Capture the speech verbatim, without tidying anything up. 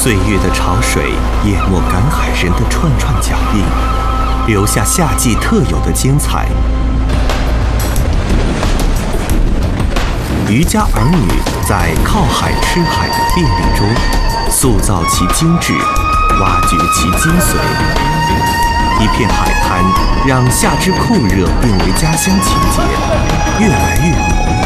岁月的潮水淹没赶海人的串串脚印，留下夏季特有的精彩。渔家儿女在靠海吃海的便利中，塑造其精致，挖掘其精髓。一片海滩，让夏之酷热变为家乡情节，越来越浓。